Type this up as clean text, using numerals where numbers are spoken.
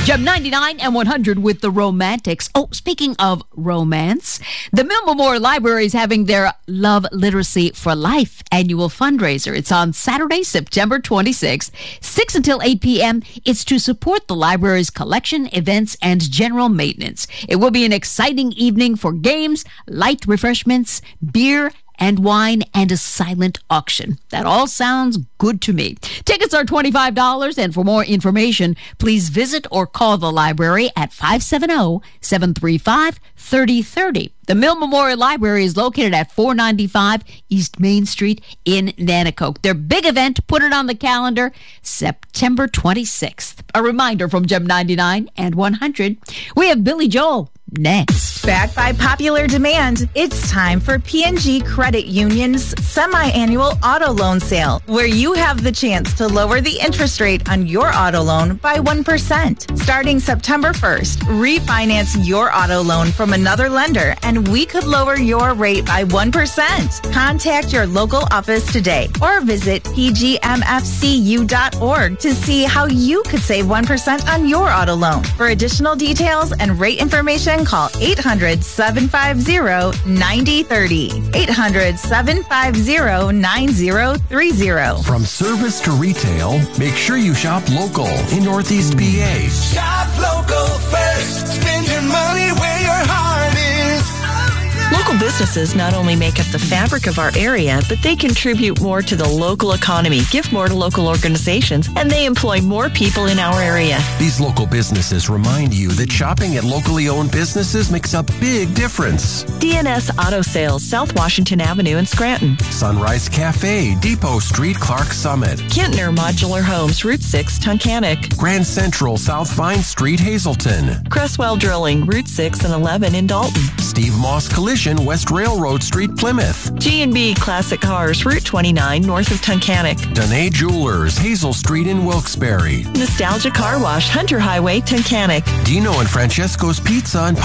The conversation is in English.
Gem 99 and 100 with the Romantics. Oh, speaking of romance, the Mill Memorial Library is having their Love Literacy for Life annual fundraiser. It's on Saturday, September 26th, 6 until 8 p.m. It's to support the library's collection, events, and general maintenance. It will be an exciting evening for games, light refreshments, beer, and wine, and a silent auction. That all sounds good to me. Tickets are $25, and for more information, please visit or call the library at 570-735-3030. The Mill Memorial Library is located at 495 East Main Street in Nanticoke. Their big event, put it on the calendar, September 26th. A reminder from Gem 99 and 100, we have Billy Joel next. Backed by popular demand, it's time for P&G Credit Union's semi-annual auto loan sale, where you have the chance to lower the interest rate on your auto loan by 1%. Starting September 1st, refinance your auto loan from another lender, and we could lower your rate by 1%. Contact your local office today or visit pgmfcu.org to see how you could save 1% on your auto loan. For additional details and rate information, call 800-750-9030. 800-750-9030. From service to retail, make sure you shop local in Northeast PA. Shop local first. Spend your money where your heart is. Local businesses not only make up the fabric of our area, but they contribute more to the local economy, give more to local organizations, and they employ more people in our area. These local businesses remind you that shopping at locally owned businesses makes a big difference. DNS Auto Sales, South Washington Avenue in Scranton. Sunrise Cafe, Depot Street, Clark Summit. Kintner Modular Homes, Route 6, Tunkhannock. Grand Central, South Vine Street, Hazelton. Cresswell Drilling, Route 6 and 11 in Dalton. Steve Moss Collision, West Railroad Street, Plymouth. G&B Classic Cars, Route 29, north of Tunkhannock. Danae Jewelers, Hazel Street in Wilkes-Barre. Nostalgia Car Wash, Hunter Highway, Tunkhannock. Dino and Francesco's Pizza on